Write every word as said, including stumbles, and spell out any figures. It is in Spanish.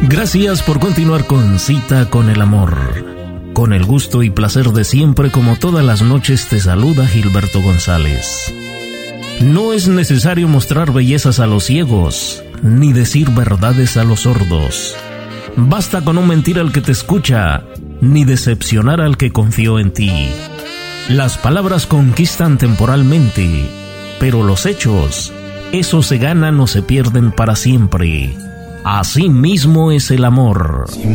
Gracias por continuar con Cita con el Amor. Con el gusto y placer de siempre, como todas las noches, te saluda Gilberto González. No es necesario mostrar bellezas a los ciegos, ni decir verdades a los sordos. Basta con no mentir al que te escucha, ni decepcionar al que confió en ti. Las palabras conquistan temporalmente, pero los hechos, esos se ganan o se pierden para siempre. Así mismo es el amor. Si